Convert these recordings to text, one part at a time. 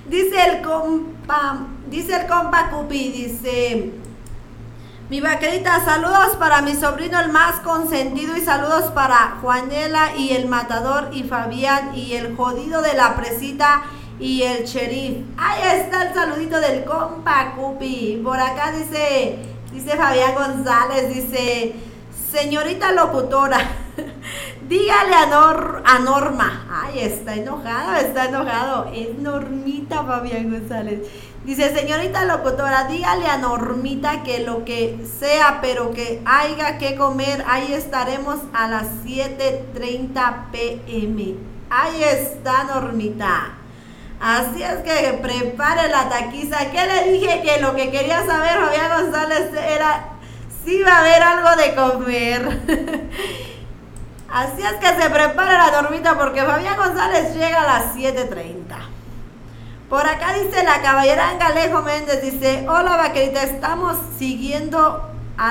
Dice el compa Cupi, dice, mi vaquerita, saludos para mi sobrino el más consentido y saludos para Juanela y el matador y Fabián y el jodido de la presita y el sheriff. Ahí está el saludito del compa Cupi. Por acá dice Fabián González, dice, señorita locutora, dígale a Norma. Ay, está enojado. Es Normita Fabián González. Dice, señorita locutora, dígale a Normita que lo que sea, pero que haya que comer. Ahí estaremos a las 7:30 p.m. Ahí está, Normita. Así es que prepare la taquiza. ¿Qué le dije? Que lo que quería saber Fabián González era si va a haber algo de comer. Así es que se prepare la Normita porque Fabián González llega a las 7:30. Por acá dice la caballera Alejo Méndez, dice, hola vaquerita, estamos siguiendo a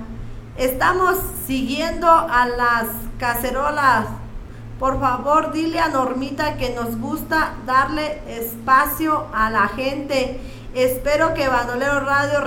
las cacerolas. Por favor, dile a Normita que nos gusta darle espacio a la gente. Espero que Bandolero Radio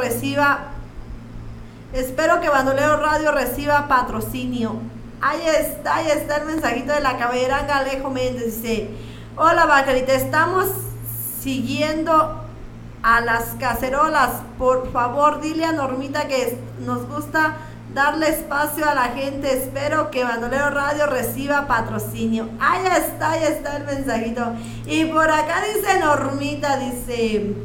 reciba patrocinio. Ahí está el mensajito de la caballera Alejo Méndez, dice, hola vaquerita, estamos siguiendo a las cacerolas. Por favor, dile a Normita que nos gusta darle espacio a la gente. Espero que Bandolero Radio reciba patrocinio. Ahí está el mensajito. Y por acá dice Normita, dice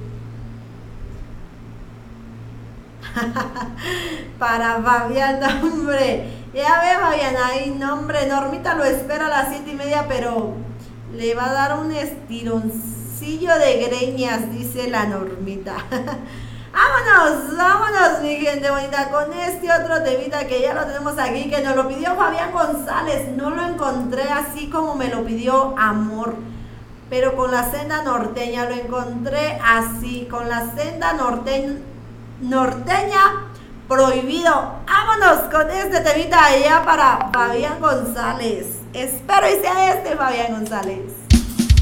para Fabián, hombre. Ya ve Fabián, ahí, nombre, Normita lo espera a las 7:30, pero le va a dar un estironcillo de greñas, dice la Normita. Vámonos, mi gente bonita, con este otro temita que ya lo tenemos aquí, que nos lo pidió Fabián González. No lo encontré así como me lo pidió Amor, pero con la senda norteña, lo encontré así, con la senda norteña prohibido. Vámonos con este temita allá para Fabián González. Espero y sea este Fabián González.